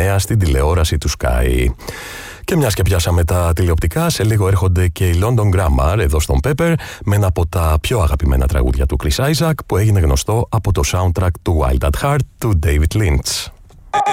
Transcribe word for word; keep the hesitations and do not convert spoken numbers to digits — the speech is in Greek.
εννέα στην τηλεόραση του Sky. Και μιας και πιάσαμε τα τηλεοπτικά, σε λίγο έρχονται και οι London Grammar εδώ στον Pepper με ένα από τα πιο αγαπημένα τραγούδια του Chris Isaak που έγινε γνωστό από το soundtrack του Wild at Heart του David Lynch.